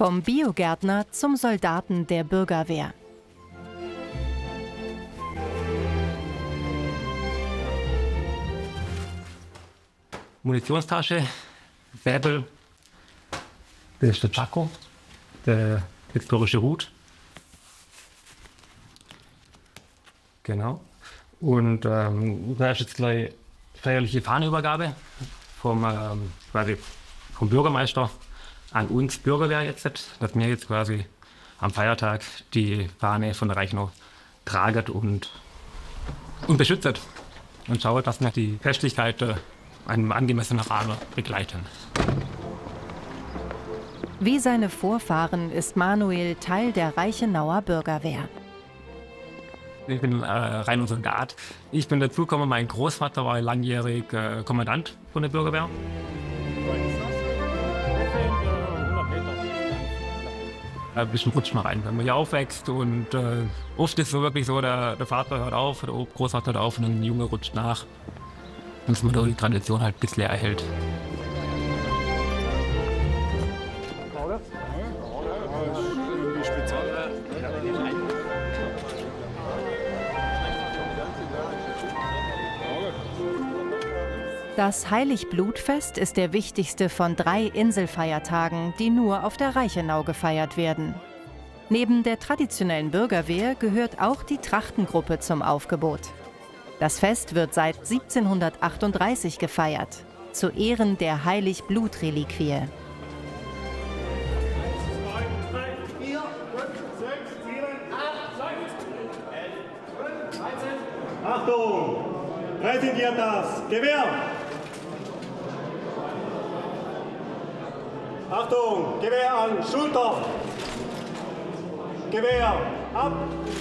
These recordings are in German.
Vom Biogärtner zum Soldaten der Bürgerwehr. Munitionstasche, Säbel, das ist der Chaco, der historische Hut. Genau. Und da ist jetzt gleich feierliche Fahnenübergabe vom Bürgermeister an uns Bürgerwehr jetzt, dass wir jetzt quasi am Feiertag die Fahne von der Reichenau tragen und beschützen und schauen, dass wir die Festlichkeit einem angemessenen Rahmen begleiten. Wie seine Vorfahren ist Manuel Teil der Reichenauer Bürgerwehr. Ich bin rein Soldat. Ich bin dazugekommen, mein Großvater war langjährig Kommandant von der Bürgerwehr. Ein bisschen rutscht man rein, wenn man hier aufwächst und oft ist es so wirklich so, der Vater hört auf, der Großvater hört auf und ein Junge rutscht nach. Dass man da die Tradition halt ein bisschen erhält. Das Heiligblutfest ist der wichtigste von 3 Inselfeiertagen, die nur auf der Reichenau gefeiert werden. Neben der traditionellen Bürgerwehr gehört auch die Trachtengruppe zum Aufgebot. Das Fest wird seit 1738 gefeiert, zu Ehren der Heiligblutreliquie. Achtung! Präsentiert das Gewehr! Achtung! Gewehr an Schulter! Gewehr ab!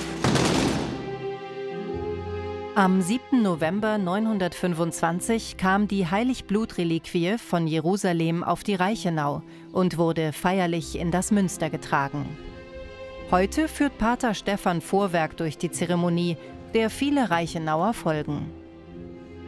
Am 7. November 925 kam die Heiligblutreliquie von Jerusalem auf die Reichenau und wurde feierlich in das Münster getragen. Heute führt Pater Stefan Vorwerk durch die Zeremonie, der viele Reichenauer folgen.